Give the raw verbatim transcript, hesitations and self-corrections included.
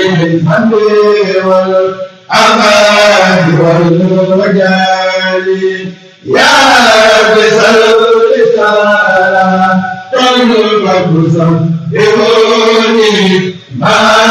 بالحمد والعباد والرجال يا رب صل وسلم تنقل بصم يقولني ما